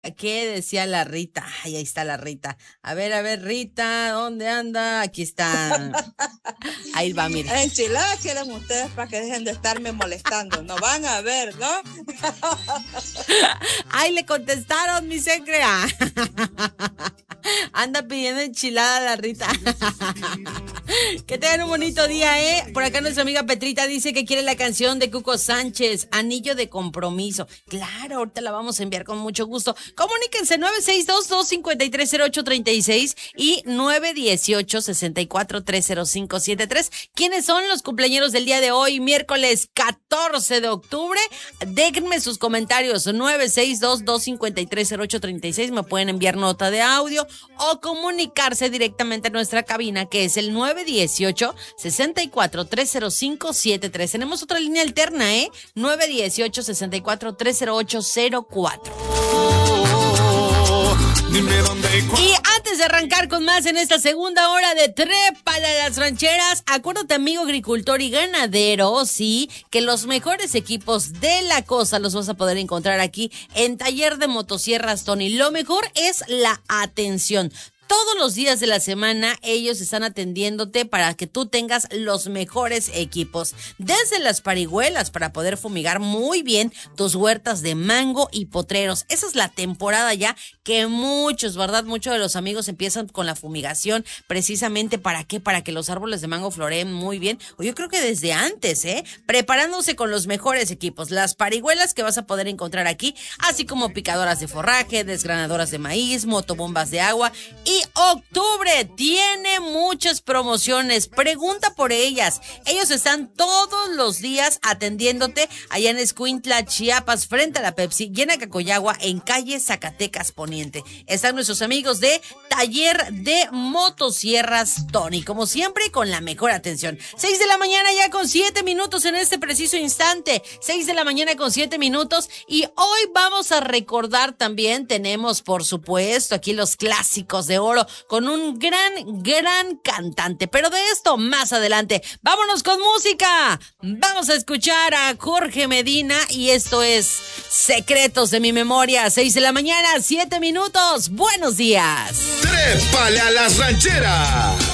¿Qué decía la Rita? Ay, ahí está la Rita. A ver, Rita, ¿dónde anda? Aquí está. Ahí va, mira. Enchiladas quieren ustedes para que dejen de estarme molestando. No van a ver, ¿no? Ay, le contestaron, mi secrea. Anda pidiendo enchilada a la Rita. Que tengan un bonito día, ¿eh? Por acá nuestra amiga Petrita dice que quiere la canción de Cuco Sánchez, Anillo de Compromiso. Claro, ahorita la vamos a enviar con mucho gusto. Comuníquense 962-253-0836 y 918-64-30573. ¿Quiénes son los cumpleaños del día de hoy, miércoles 14 de octubre? Déjenme sus comentarios, 962-253-0836. Me pueden enviar nota de audio o comunicarse directamente a nuestra cabina, que es el 918-64-30573. Tenemos otra línea alterna, 918-64-30804. Y antes de arrancar con más en esta segunda hora de Trépale a las Rancheras, acuérdate, amigo agricultor y ganadero, sí, que los mejores equipos de la cosa los vas a poder encontrar aquí en Taller de Motosierras Tony. Lo mejor es la atención. Todos los días de la semana ellos están atendiéndote para que tú tengas los mejores equipos. Desde las parihuelas para poder fumigar muy bien tus huertas de mango y potreros. Esa es la temporada ya que muchos, ¿verdad? Muchos de los amigos empiezan con la fumigación precisamente ¿para qué? Para que los árboles de mango floreen muy bien. O yo creo que desde antes, preparándose con los mejores equipos. Las parihuelas que vas a poder encontrar aquí, así como picadoras de forraje, desgranadoras de maíz, motobombas de agua. Y octubre tiene muchas promociones. Pregunta por ellas. Ellos están todos los días atendiéndote allá en Escuintla, Chiapas, frente a la Pepsi, y en Acacoyagua, en calle Zacatecas Poniente. Están nuestros amigos de Taller de Motosierras Tony, como siempre, con la mejor atención. 6 de la mañana ya con 7 minutos en este preciso instante. 6 de la mañana con 7 minutos. Y hoy vamos a recordar también, tenemos por supuesto aquí los clásicos de oro con un gran cantante, pero de esto más adelante. Vámonos con música. Vamos a escuchar a Jorge Medina y esto es Secretos de mi Memoria. 6 de la mañana, 7 minutos. Buenos días. Trépale a las rancheras.